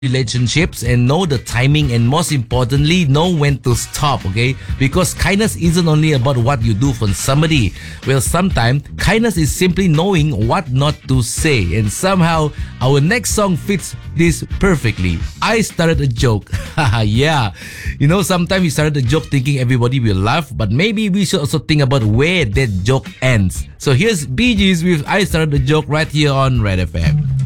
relationships and know the timing, and most importantly, know when to stop, okay? Because kindness isn't only about what you do for somebody. Well, sometimes kindness is simply knowing what not to say. And somehow, our next song fits this perfectly. I started a joke. Yeah. You know, sometimes we started a joke thinking everybody will laugh, but maybe we should also think about where that joke ends. So here's Bee Gees with I Started a Joke right here on Red FM.